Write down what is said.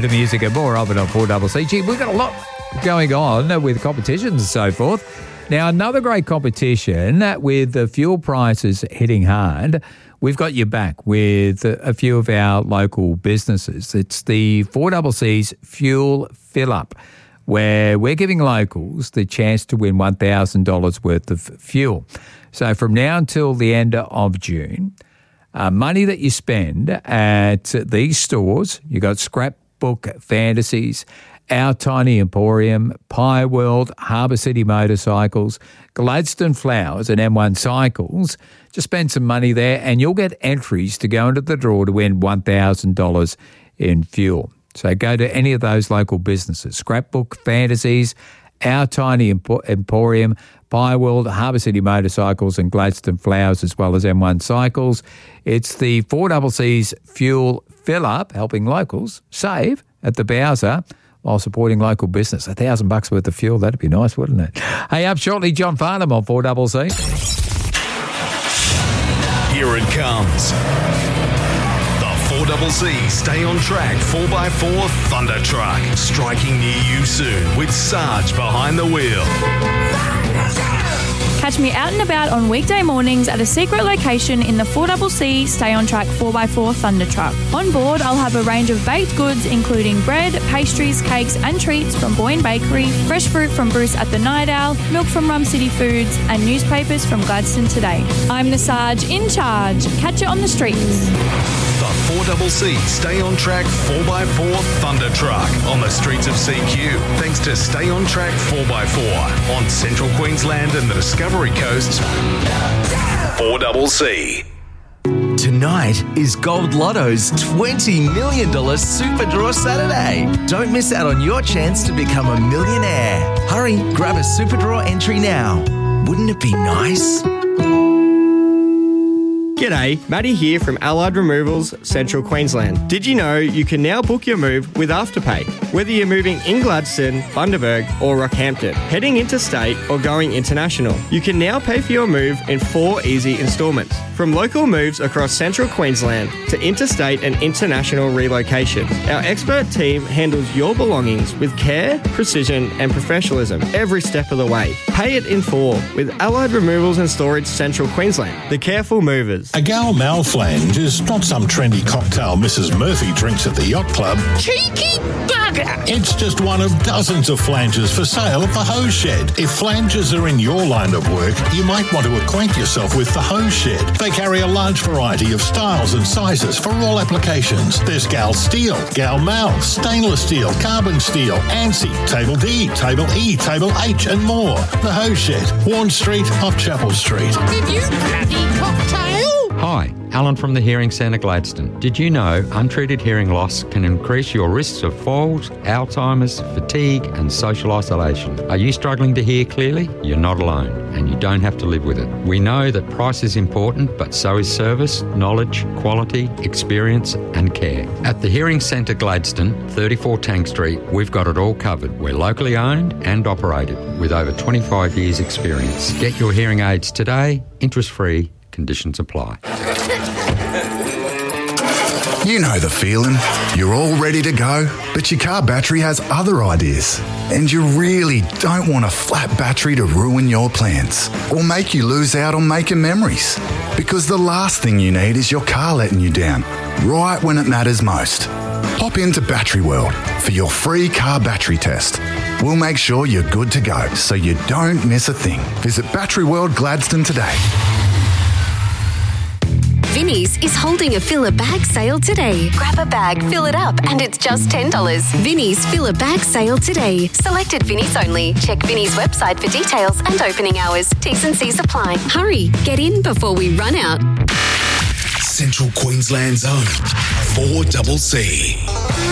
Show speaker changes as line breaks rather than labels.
of music and more of it on 4CC. Gee, we've got a lot going on with competitions and so forth. Now, another great competition with the fuel prices hitting hard. We've got you back with a few of our local businesses. It's the 4CC's Fuel Fill Up, where we're giving locals the chance to win $1,000 worth of fuel. So from now until the end of June, money that you spend at these stores, you got Scrapbook Fantasies, Our Tiny Emporium, Pie World, Harbour City Motorcycles, Gladstone Flowers and M1 Cycles. Just spend some money there and you'll get entries to go into the draw to win $1,000 in fuel. So go to any of those local businesses, Scrapbook Fantasies, Our Tiny Emporium, Pie World, Harbour City Motorcycles and Gladstone Flowers, as well as M1 Cycles. It's the 4CC's Fuel Fill Up, helping locals save at the Bowser while supporting local business. $1,000 worth of fuel, that'd be nice, wouldn't it? Hey, up shortly, John Farnham on 4CC.
Here it comes. The 4CC Stay on Track 4x4 Thunder Truck. Striking near you soon with Sarge behind the wheel.
Catch me out and about on weekday mornings at a secret location in the 4CC Stay on Track 4x4 Thunder Truck. On board, I'll have a range of baked goods including bread, pastries, cakes and treats from Boyne Bakery, fresh fruit from Bruce at the Night Owl, milk from Rum City Foods and newspapers from Gladstone Today. I'm the Sarge in charge. Catch it on the streets.
The 4CC Stay on Track 4x4 Thunder Truck on the streets of CQ. Thanks to Stay on Track 4x4 on Central Queensland and the Discovery Coast. 4CC.
Tonight is Gold Lotto's $20 million Super Draw Saturday. Don't miss out on your chance to become a millionaire. Hurry, grab a Super Draw entry now. Wouldn't it be nice?
G'day, Matty here from Allied Removals, Central Queensland. Did you know you can now book your move with Afterpay? Whether you're moving in Gladstone, Bundaberg or Rockhampton, heading interstate or going international, you can now pay for your move in 4 easy instalments. From local moves across Central Queensland to interstate and international relocation, our expert team handles your belongings with care, precision and professionalism every step of the way. Pay it in 4 with Allied Removals and Storage Central Queensland, the careful movers.
A Gal Malflange is not some trendy cocktail Mrs. Murphy drinks at the yacht club.
Cheeky bugger!
It's just one of dozens of flanges for sale at the Hose Shed. If flanges are in your line of work, you might want to acquaint yourself with the Hose Shed. They carry a large variety of styles and sizes for all applications. There's Gal Steel, Gal Mal, stainless steel, carbon steel, ANSI, Table D, Table E, Table H and more. The Hose Shed, Warren Street off Chapel Street.
Did you bloody cocktail?
Hi, Alan from the Hearing Centre Gladstone. Did you know untreated hearing loss can increase your risks of falls, Alzheimer's, fatigue and social isolation? Are you struggling to hear clearly? You're not alone and you don't have to live with it. We know that price is important, but so is service, knowledge, quality, experience and care. At the Hearing Centre Gladstone, 34 Tank Street, we've got it all covered. We're locally owned and operated with over 25 years experience. Get your hearing aids today, interest-free. Conditions apply.
You know the feeling. You're all ready to go, but your car battery has other ideas. And you really don't want a flat battery to ruin your plans or make you lose out on making memories. Because the last thing you need is your car letting you down, right when it matters most. Pop into Battery World for your free car battery test. We'll make sure you're good to go so you don't miss a thing. Visit Battery World Gladstone today.
Vinnie's is holding a fill a bag sale today. Grab a bag, fill it up, and it's just $10. Vinnie's fill a bag sale today. Selected Vinnie's only. Check Vinnie's website for details and opening hours. T's and C's apply. Hurry, get in before we run out.
Central Queensland's own 4CC.